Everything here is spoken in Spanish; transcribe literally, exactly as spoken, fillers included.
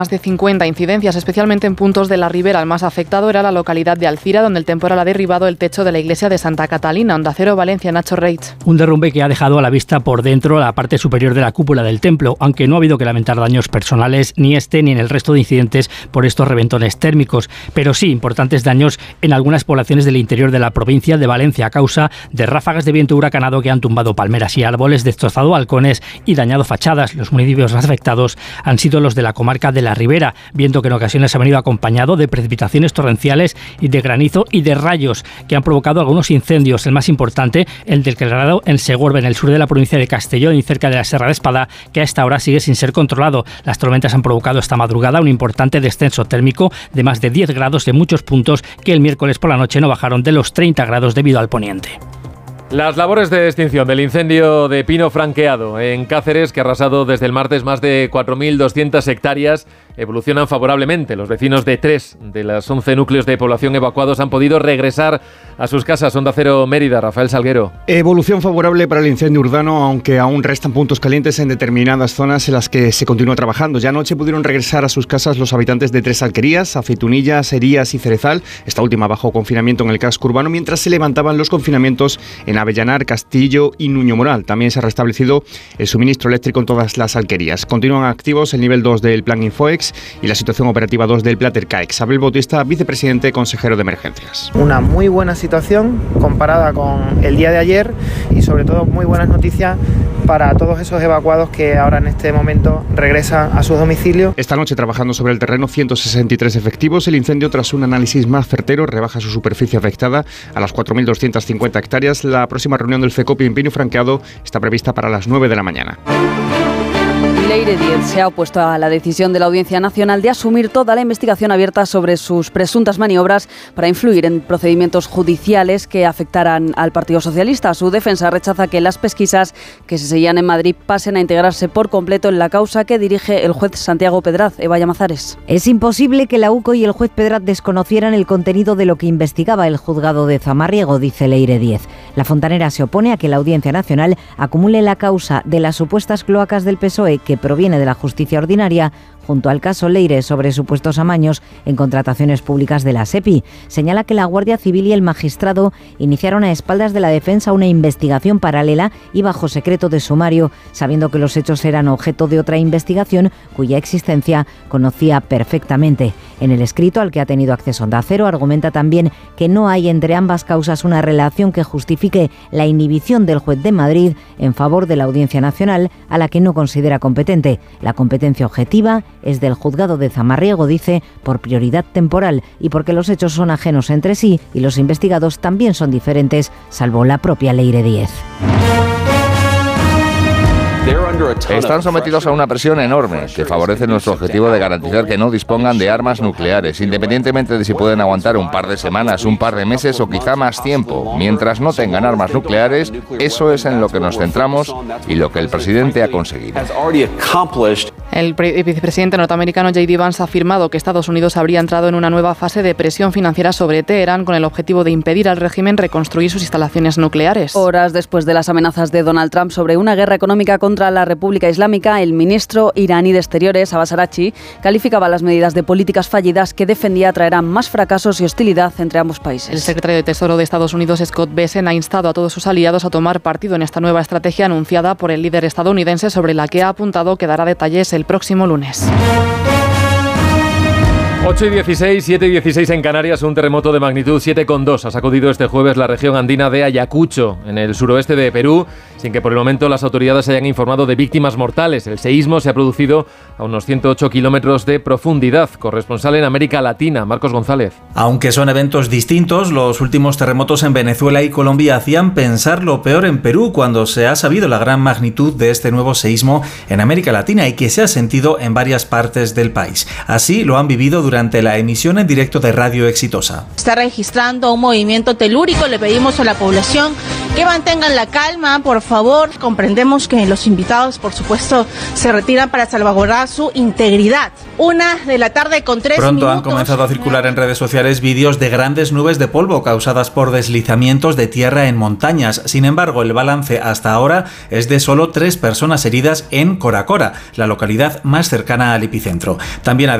Más de cincuenta incidencias, especialmente en puntos de la ribera. El más afectado era la localidad de Alcira, donde el temporal ha derribado el techo de la iglesia de Santa Catalina. Onda Cero, Valencia, Nacho Reitz. Un derrumbe que ha dejado a la vista por dentro la parte superior de la cúpula del templo, aunque no ha habido que lamentar daños personales ni este ni en el resto de incidentes por estos reventones térmicos, pero sí importantes daños en algunas poblaciones del interior de la provincia de Valencia a causa de ráfagas de viento huracanado que han tumbado palmeras y árboles, destrozado balcones y dañado fachadas. Los municipios afectados han sido los de la comarca de la Ribera, viento que en ocasiones ha venido acompañado de precipitaciones torrenciales y de granizo y de rayos que han provocado algunos incendios. El más importante, el del declarado en Segorbe, en el sur de la provincia de Castellón y cerca de la Serra de Espada, que a esta hora sigue sin ser controlado. Las tormentas han provocado esta madrugada un importante descenso térmico de más de diez grados en muchos puntos que el miércoles por la noche no bajaron de los treinta grados debido al poniente. Las labores de extinción del incendio de pino franqueado en Cáceres, que ha arrasado desde el martes más de cuatro mil doscientas hectáreas, evolucionan favorablemente. Los vecinos de tres de los once núcleos de población evacuados han podido regresar a sus casas. Onda Cero Mérida, Rafael Salguero. Evolución favorable para el incendio urbano, aunque aún restan puntos calientes en determinadas zonas en las que se continúa trabajando. Ya anoche pudieron regresar a sus casas los habitantes de tres alquerías, Aceitunillas, Herías y Cerezal, esta última bajo confinamiento en el casco urbano, mientras se levantaban los confinamientos en Avellanar, Castillo y Nuño Moral. También se ha restablecido el suministro eléctrico en todas las alquerías. Continúan activos el nivel dos del Plan Infoex y la situación operativa dos del Platercaex. Abel Bautista, vicepresidente consejero de emergencias. Una muy buena situación comparada con el día de ayer y sobre todo muy buenas noticias para todos esos evacuados que ahora en este momento regresan a sus domicilios. Esta noche trabajando sobre el terreno ciento sesenta y tres efectivos. El incendio, tras un análisis más certero, rebaja su superficie afectada a las cuatro mil doscientas cincuenta hectáreas. La próxima reunión del FECOPI en Pino Franqueado está prevista para las nueve de la mañana. Leire Díez se ha opuesto a la decisión de la Audiencia Nacional de asumir toda la investigación abierta sobre sus presuntas maniobras para influir en procedimientos judiciales que afectaran al Partido Socialista. Su defensa rechaza que las pesquisas que se seguían en Madrid pasen a integrarse por completo en la causa que dirige el juez Santiago Pedraz. Eva Llamazares. Es imposible que la UCO y el juez Pedraz desconocieran el contenido de lo que investigaba el juzgado de Zamarriego, dice Leire Díez. La fontanera se opone a que la Audiencia Nacional acumule la causa de las supuestas cloacas del P S O E que proviene de la justicia ordinaria junto al caso Leire sobre supuestos amaños en contrataciones públicas de la SEPI. Señala que la Guardia Civil y el magistrado iniciaron a espaldas de la defensa una investigación paralela y bajo secreto de sumario, sabiendo que los hechos eran objeto de otra investigación cuya existencia conocía perfectamente. En el escrito al que ha tenido acceso Onda Cero argumenta también que no hay entre ambas causas una relación que justifique la inhibición del juez de Madrid en favor de la Audiencia Nacional, a la que no considera competente. La competencia objetiva es del juzgado de Zamarriego, dice, por prioridad temporal y porque los hechos son ajenos entre sí y los investigados también son diferentes, salvo la propia Leire Díez. Están sometidos a una presión enorme que favorece nuestro objetivo de garantizar que no dispongan de armas nucleares, independientemente de si pueden aguantar un par de semanas, un par de meses o quizá más tiempo. Mientras no tengan armas nucleares, eso es en lo que nos centramos y lo que el presidente ha conseguido. El vicepresidente norteamericano J D Vance ha afirmado que Estados Unidos habría entrado en una nueva fase de presión financiera sobre Teherán con el objetivo de impedir al régimen reconstruir sus instalaciones nucleares. Horas después de las amenazas de Donald Trump sobre una guerra económica contra la República Islámica, el ministro iraní de Exteriores, Abbas Araghchi, calificaba las medidas de políticas fallidas que defendía traerán más fracasos y hostilidad entre ambos países. El secretario de Tesoro de Estados Unidos, Scott Bessent, ha instado a todos sus aliados a tomar partido en esta nueva estrategia anunciada por el líder estadounidense, sobre la que ha apuntado que dará detalles el próximo lunes. ocho y dieciséis, siete y dieciséis en Canarias. Un terremoto de magnitud siete coma dos ha sacudido este jueves la región andina de Ayacucho, en el suroeste de Perú, sin que por el momento las autoridades hayan informado de víctimas mortales. El seísmo se ha producido a unos ciento ocho kilómetros de profundidad. Corresponsal en América Latina, Marcos González. Aunque son eventos distintos, los últimos terremotos en Venezuela y Colombia hacían pensar lo peor en Perú cuando se ha sabido la gran magnitud de este nuevo seísmo en América Latina y que se ha sentido en varias partes del país. Así lo han vivido durante durante la emisión en directo de Radio Exitosa. Está registrando un movimiento telúrico, le pedimos a la población que mantengan la calma, por favor. Comprendemos que los invitados, por supuesto, se retiran para salvaguardar su integridad. Una de la tarde con tres Pronto minutos. Han comenzado a circular en redes sociales vídeos de grandes nubes de polvo causadas por deslizamientos de tierra en montañas. Sin embargo, el balance hasta ahora es de solo tres personas heridas en Cora Cora, la localidad más cercana al epicentro. También